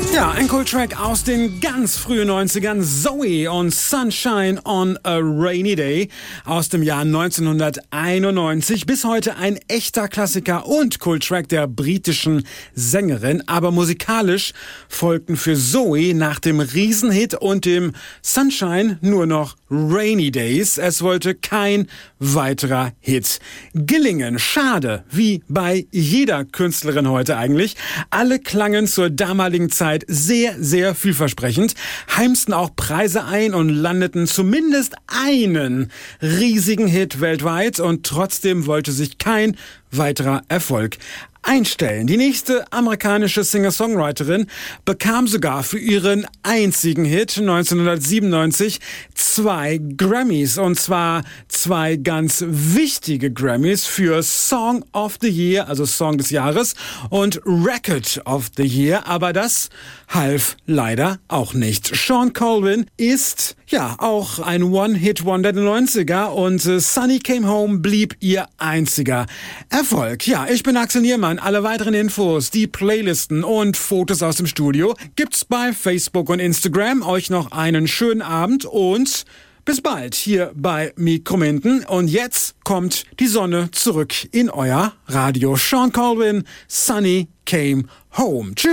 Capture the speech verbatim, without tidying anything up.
Ja, ein Cool-Track aus den ganz frühen neunzigern. Zoe und Sunshine on a Rainy Day aus dem Jahr neunzehnhunderteinundneunzig. Bis heute ein echter Klassiker und Cool-Track der britischen Sängerin. Aber musikalisch folgten für Zoe nach dem Riesenhit und dem Sunshine nur noch Rainy Days. Es wollte kein weiterer Hit gelingen. Schade, wie bei jeder Künstlerin heute eigentlich. Alle klangen zur damaligen Zeit sehr, sehr vielversprechend, heimsten auch Preise ein und landeten zumindest einen riesigen Hit weltweit und trotzdem wollte sich kein weiterer Erfolg einstellen. Die nächste amerikanische Singer-Songwriterin bekam sogar für ihren einzigen Hit neunzehnhundertsiebenundneunzig zwei Grammys, und zwar zwei ganz wichtige Grammys für Song of the Year, also Song des Jahres, und Record of the Year, aber das half leider auch nicht. Shawn Colvin ist ja auch ein One-Hit-Wonder der neunziger und äh, Sunny Came Home blieb ihr einziger Erfolg. Ja, ich bin Axel Niermann. Alle weiteren Infos, die Playlisten und Fotos aus dem Studio gibt's bei Facebook und Instagram. Euch noch einen schönen Abend und bis bald hier bei Mikrominten. Und jetzt kommt die Sonne zurück in euer Radio. Shawn Colvin, Sunny Came Home. Tschüss.